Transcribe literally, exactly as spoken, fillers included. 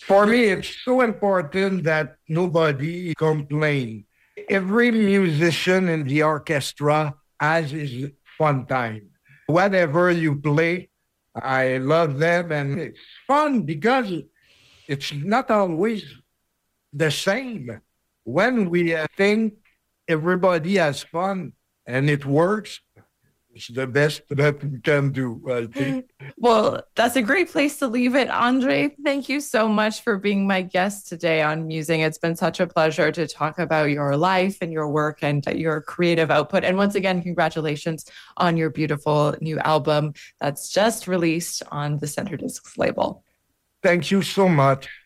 For me, it's so important that nobody complain. Every musician in the orchestra has his fun time. Whatever you play, I love them, and it's fun because it's not always the same. When we uh, think everybody has fun and it works, it's the best that we can do, I think. Well, that's a great place to leave it. Andre, thank you so much for being my guest today on Musing. It's been such a pleasure to talk about your life and your work and your creative output. And once again, congratulations on your beautiful new album that's just released on the Center Discs label. Thank you so much.